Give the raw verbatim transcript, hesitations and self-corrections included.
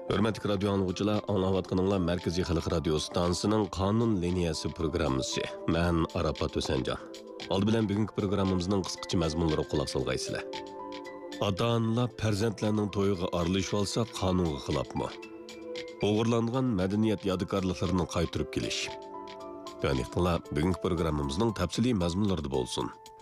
Hürmetli radyo anlıqçılar, anlavatqanınlar Merkezi Xalq Radio Stansının Qanun Liniyası programısı. Mən Arafat Ösencan. Aldı bilen bugünkü programımızın qısqıcı məzmunları qulaq salğaysılar. Ata-analar farzandlarning to'yiga aralashib olsa qonunga xilofmi? O'g'irlangan madaniyat yodikorliklarini qaytarib kelish. Ya'ni bugungi programmamizning tafsiliy mazmunlarida bo'lsin.